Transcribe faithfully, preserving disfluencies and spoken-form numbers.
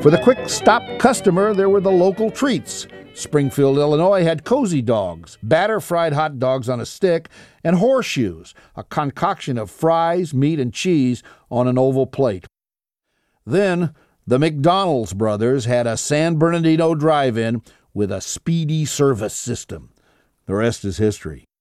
For the quick stop customer, there were the local treats. Springfield, Illinois had Cozy Dogs, batter fried hot dogs on a stick, and Horseshoes, a concoction of fries, meat, and cheese on an oval plate. Then, the McDonald's brothers had a San Bernardino drive-in with a speedy service system. The rest is history.